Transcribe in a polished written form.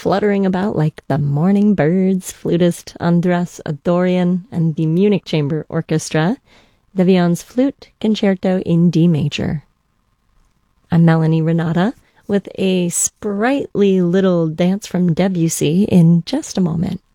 fluttering about like the morning birds, flutist Andras Adorian and the Munich Chamber Orchestra, De Vion's Flute Concerto in D major. I'm Melanie Renata with a sprightly little dance from Debussy in just a moment.